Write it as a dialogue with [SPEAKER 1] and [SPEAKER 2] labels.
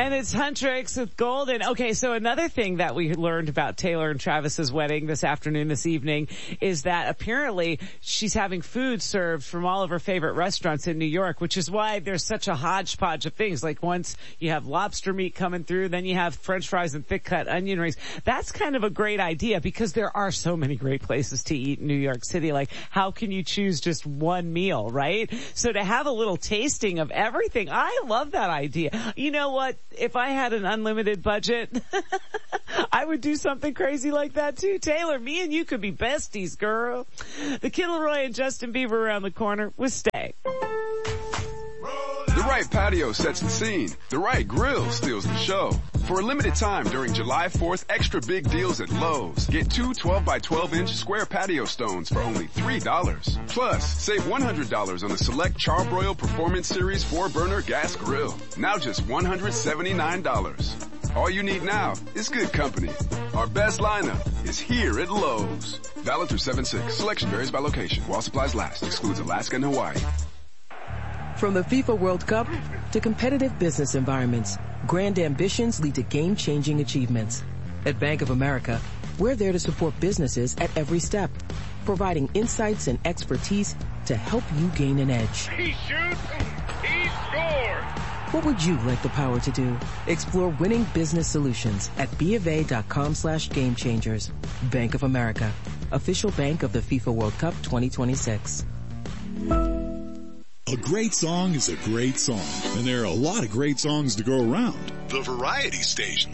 [SPEAKER 1] And it's Huntrix with Golden. Okay, so another thing that we learned about Taylor and Travis's wedding this evening, is that apparently she's having food served from all of her favorite restaurants in New York, which is why there's such a hodgepodge of things. Like once you have lobster meat coming through, then you have French fries and thick cut onion rings. That's kind of a great idea because there are so many great places to eat in New York City. Like how can you choose just one meal, right? So to have a little tasting of everything, I love that idea. You know what? If I had an unlimited budget, I would do something crazy like that too. Taylor, me and you could be besties, girl. The Kid Laroi and Justin Bieber around the corner with Stay.
[SPEAKER 2] The right patio sets the scene. The right grill steals the show. For a limited time during July 4th, extra big deals at Lowe's. Get two 12 by 12 inch square patio stones for only $3. Plus, save $100 on the select Charbroil Performance Series 4-burner gas grill. Now just $179. All you need now is good company. Our best lineup is here at Lowe's. Valid through 7/6. Selection varies by location. While supplies last. Excludes Alaska and Hawaii.
[SPEAKER 3] From the FIFA World Cup to competitive business environments, grand ambitions lead to game-changing achievements. At Bank of America, we're there to support businesses at every step, providing insights and expertise to help you gain an edge.
[SPEAKER 4] He shoots, he scores!
[SPEAKER 3] What would you like the power to do? Explore winning business solutions at BofA.com/gamechangers. Bank of America, official bank of the FIFA World Cup 2026.
[SPEAKER 5] A great song is a great song, and there are a lot of great songs to go around.
[SPEAKER 6] The Variety Station.